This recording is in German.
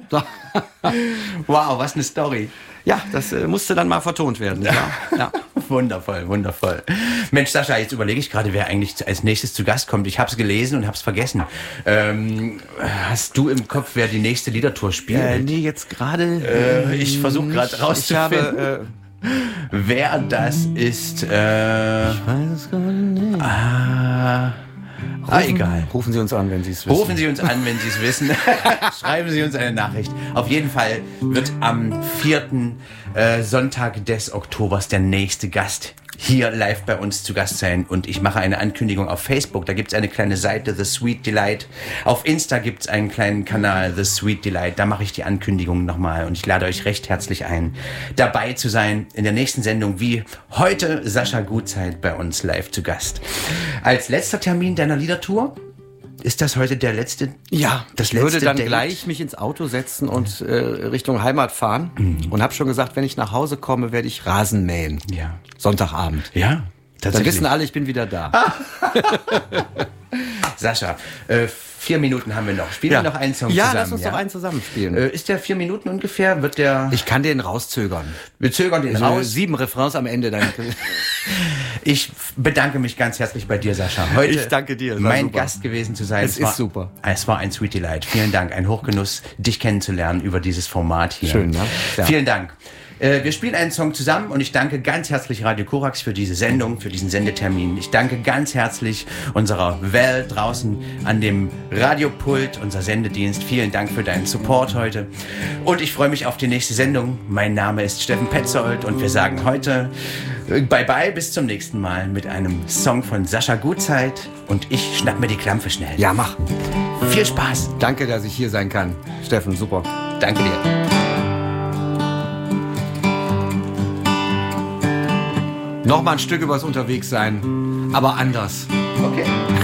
Wow, was eine Story. Ja, das musste dann mal vertont werden. Ja. Wundervoll, wundervoll. Mensch, Sascha, jetzt überlege ich gerade, wer eigentlich als nächstes zu Gast kommt. Ich habe es gelesen und habe es vergessen. Hast du im Kopf, wer die nächste Liedertour spielt? Nee, jetzt gerade... ich versuche gerade rauszufinden, wer das ist. Ich weiß es gar nicht. Egal. Rufen Sie uns an, wenn Sie es wissen. Rufen Sie uns an, wenn Sie es wissen. Schreiben Sie uns eine Nachricht. Auf jeden Fall wird am 4. Sonntag des Oktobers der nächste Gast hier live bei uns zu Gast sein. Und ich mache eine Ankündigung auf Facebook. Da gibt es eine kleine Seite, The Sweet Delight. Auf Insta gibt es einen kleinen Kanal, The Sweet Delight. Da mache ich die Ankündigung nochmal. Und ich lade euch recht herzlich ein, dabei zu sein in der nächsten Sendung, wie heute Sascha Gutzeit bei uns live zu Gast. Als letzter Termin deiner Liedertour, ist das heute der letzte? Ja, das ich letzte würde dann Date? gleich mich ins Auto setzen und Richtung Heimat fahren. Und habe schon gesagt, wenn ich nach Hause komme, werde ich Rasen mähen. Ja. Sonntagabend. Ja, Dann tatsächlich. wissen alle, ich bin wieder da. Sascha, 4 Minuten haben wir noch. Spielen wir noch einen Song ja, zusammen? lass uns doch einen zusammen spielen. Ist der 4 Minuten ungefähr? Wird der... Ich kann den rauszögern. Wir zögern den raus. 7 Refrains am Ende. Dann Ich bedanke mich ganz herzlich bei dir, Sascha. Heute Ich danke dir, es war mein super. Gast gewesen zu sein. Es ist super. Es war ein Sweet Delight. Vielen Dank. Ein Hochgenuss, dich kennenzulernen über dieses Format hier. Schön, ne? Ja. Vielen Dank. Wir spielen einen Song zusammen und ich danke ganz herzlich Radio Korax für diese Sendung, für diesen Sendetermin. Ich danke ganz herzlich unserer Welt draußen an dem Radiopult, unser Sendedienst. Vielen Dank für deinen Support heute. Und ich freue mich auf die nächste Sendung. Mein Name ist Steffen Petzold und wir sagen heute Bye-bye, bis zum nächsten Mal mit einem Song von Sascha Gutzeit. Und ich schnapp mir die Klampfe schnell. Ja, mach. Viel Spaß. Danke, dass ich hier sein kann. Steffen, super. Danke dir. Nochmal ein Stück übers Unterwegssein, aber anders. Okay.